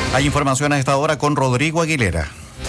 Hay información a esta hora con Rodrigo Aguilera.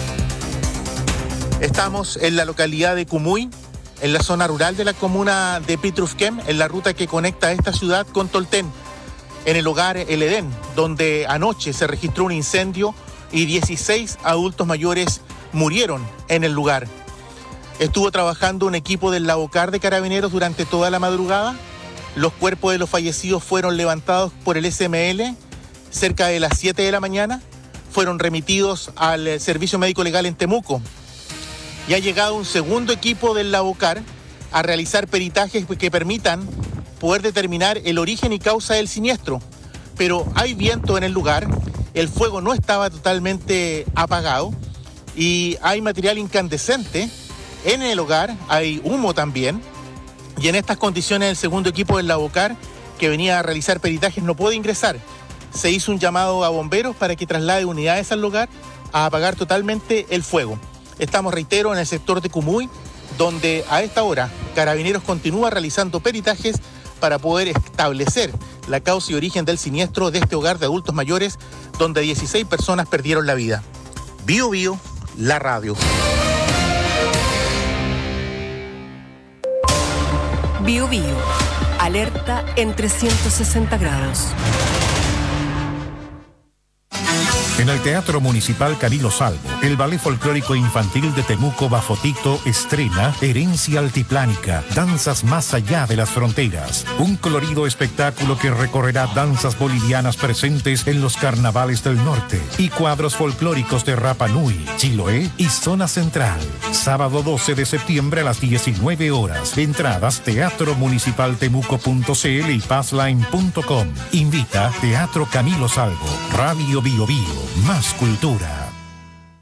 Estamos en la localidad de Cumuy, en la zona rural de la comuna de Pitrufquén, en la ruta que conecta esta ciudad con Tolten, en el hogar El Edén, donde anoche se registró un incendio y 16 adultos mayores murieron en el lugar. Estuvo trabajando un equipo del Lavocar de Carabineros durante toda la madrugada. Los cuerpos de los fallecidos fueron levantados por el SML cerca de las 7 de la mañana. Fueron remitidos al Servicio Médico Legal en Temuco. Y ha llegado un segundo equipo del Lavocar a realizar peritajes que permitan poder determinar el origen y causa del siniestro. Pero hay viento en el lugar, el fuego no estaba totalmente apagado y hay material incandescente en el hogar, hay humo también. Y en estas condiciones el segundo equipo del Lavocar, que venía a realizar peritajes, no puede ingresar. Se hizo un llamado a bomberos para que traslade unidades al lugar a apagar totalmente el fuego. Estamos, reitero, en el sector de Cumuy, donde a esta hora Carabineros continúa realizando peritajes para poder establecer la causa y origen del siniestro de este hogar de adultos mayores, donde 16 personas perdieron la vida. Bio Bio, la radio. Bio Bio, alerta en 360 grados. En el Teatro Municipal Camilo Salvo, el Ballet Folclórico Infantil de Temuco Bafotito estrena Herencia Altiplánica, danzas más allá de las fronteras. Un colorido espectáculo que recorrerá danzas bolivianas presentes en los carnavales del norte y cuadros folclóricos de Rapa Nui, Chiloé y Zona Central. Sábado 12 de septiembre a las 19 horas. Entradas teatromunicipaltemuco.cl y passline.com. Invita Teatro Camilo Salvo, Radio Bio Bio. Más cultura.